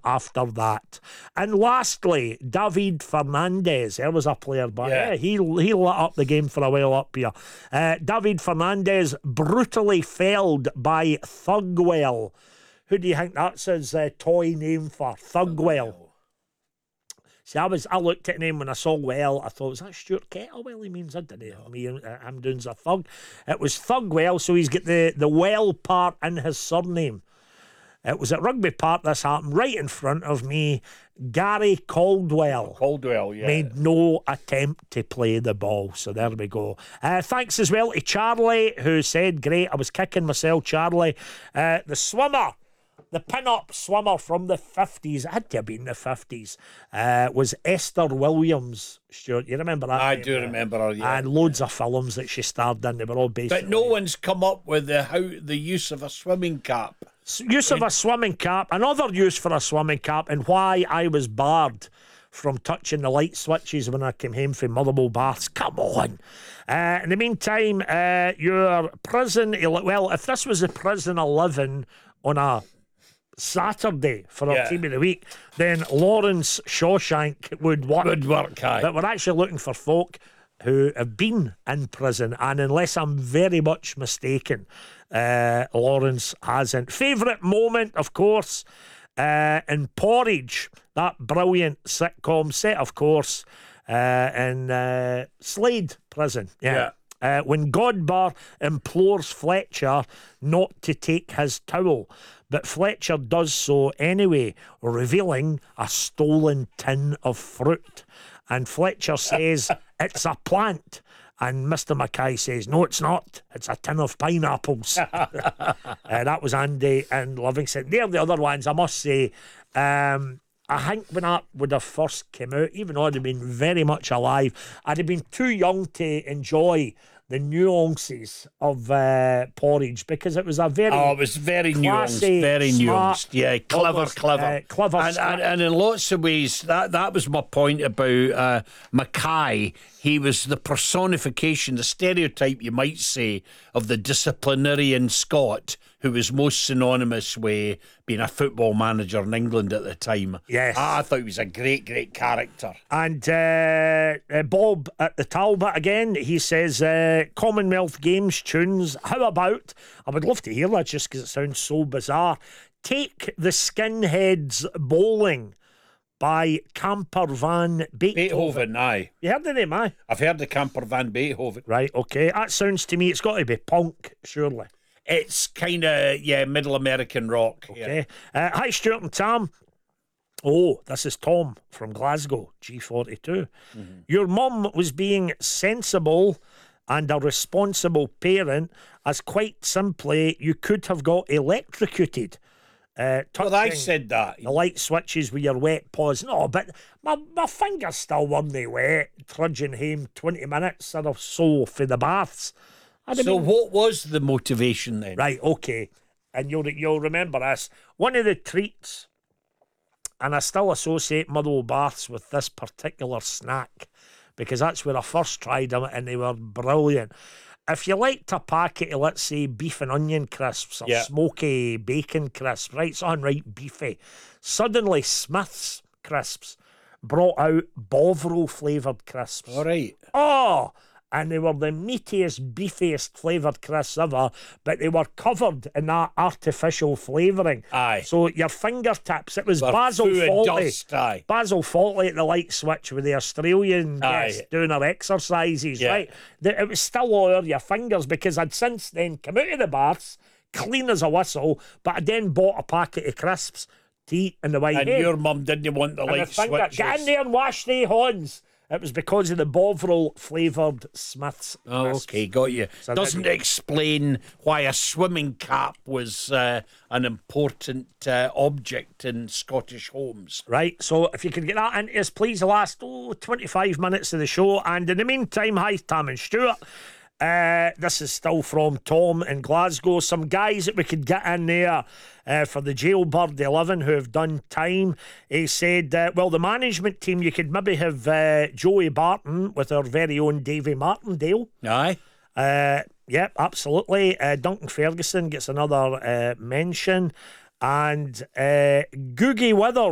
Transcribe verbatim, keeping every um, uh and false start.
after that. And lastly, David Fernandez. There was a player, but yeah. Yeah, he, he lit up the game for a while up here. Uh, David Fernandez brutally felled by Thugwell. Who do you think that's his uh, toy name for? Thugwell. See, I was I looked at the name when I saw Well. I thought, is that Stuart Kettlewell he means? I didn't know. Me, uh, I'm doing a thug. It was Thugwell, so he's got the, the well part in his surname. It was at Rugby Park this happened, right in front of me. Gary Caldwell. Caldwell, yeah. Made no attempt to play the ball. So there we go. Uh, thanks as well to Charlie, who said, great, I was kicking myself, Charlie. Uh, the swimmer. The pin-up swimmer from the fifties, it had to have been the fifties, uh, was Esther Williams, Stuart. You remember that? I name, do uh, remember her, yeah. And loads of films that she starred in. They were all based. But no one's come up with the how the use of a swimming cap. Use of a swimming cap, another use for a swimming cap, and why I was barred from touching the light switches when I came home from Motherwell Baths. Come on. Uh, in the meantime, uh, your prison, well, if this was a prison eleven on a Saturday for our yeah. team of the week, then Lawrence Shawshank would work. Would work, aye. But we're actually looking for folk who have been in prison, and unless I'm very much mistaken, uh, Lawrence hasn't. Favourite moment, of course, uh, in Porridge, that brilliant sitcom set, of course, uh, in uh, Slade Prison. Yeah. yeah. Uh, when Godber implores Fletcher not to take his towel, but Fletcher does so anyway, revealing a stolen tin of fruit. And Fletcher says, it's a plant. And Mister Mackay says, no, it's not. It's a tin of pineapples. uh, that was Andy and Livingston. They're the other ones, I must say. Um, I think when that would have first come out, even though I'd have been very much alive, I'd have been too young to enjoy the nuances of uh, Porridge, because it was a very oh, it was very classy, nuanced, very smart, nuanced, yeah, clever, almost, clever, uh, clever, and, and, and in lots of ways, that that was my point about uh, Mackay. He was the personification, the stereotype, you might say, of the disciplinarian Scot who was most synonymous with being a football manager in England at the time. Yes. I thought he was a great, great character. And uh, uh, Bob at the Talbot again, he says, uh, Commonwealth Games tunes, how about, I would love to hear that just because it sounds so bizarre, Take the Skinheads Bowling by Camper Van Beethoven. Beethoven, aye. You heard the name, aye? I've heard the Camper Van Beethoven. Right, okay. That sounds to me, it's got to be punk, surely. It's kind of, yeah, middle American rock. Okay. Yeah. Uh, hi, Stuart and Tam. Oh, this is Tom from Glasgow, G forty-two. Mm-hmm. Your mum was being sensible and a responsible parent, as quite simply, you could have got electrocuted. Uh, well, I said that. The light switches with your wet paws. No, but my, my fingers still weren't wet, trudging home twenty minutes or so for the baths. I'd so been... what was the motivation then? Right, okay. And you'll, you'll remember this. One of the treats, and I still associate Motherwell Baths with this particular snack, because that's where I first tried them and they were brilliant. If you liked a packet of, let's say, beef and onion crisps or yeah. smoky bacon crisps, right, something right beefy, suddenly Smith's crisps brought out Bovril flavoured crisps. All right. Oh, and they were the meatiest, beefiest flavoured crisps ever, but they were covered in that artificial flavouring. Aye. So your fingertips, it was Were Basil Fawlty. Dust, aye. Basil Fawlty at the light switch with the Australian guest doing her exercises, yeah. right? The, it was still all over your fingers, because I'd since then come out of the baths, clean as a whistle, but I then bought a packet of crisps to eat in the white And hay. your mum didn't want the and light switches. Get in there and wash the horns. It was because of the Bovril flavoured Smith's Oh, crisps. okay, got you. So Doesn't explain why a swimming cap was uh, an important uh, object in Scottish homes. Right, so if you could get that into us, please, the last oh, twenty-five minutes of the show. And in the meantime, hi, Tam and Stuart. Uh, this is still from Tom in Glasgow. Some guys that we could get in there uh, for the Jailbird eleven who have done time. He said, uh, well, the management team, you could maybe have uh, Joey Barton with our very own Davy Martindale. Aye. Uh, yep, absolutely. Uh, Duncan Ferguson gets another uh, mention. And uh, Googie Withers.